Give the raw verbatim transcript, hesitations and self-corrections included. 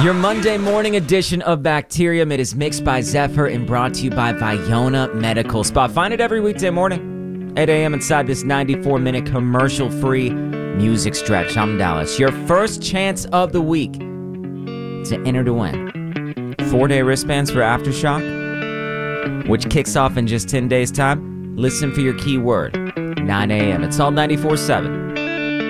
Your Monday morning edition of Bacterium. It is mixed by Zephyr and brought to you by Viona Medical Spa. Find it every weekday morning, eight a.m. inside this ninety-four minute commercial-free music stretch. I'm Dallas. Your first chance of the week to enter to win four-day wristbands for Aftershock, which kicks off in just ten days' time. Listen for your keyword, nine a.m. It's all ninety-four seven.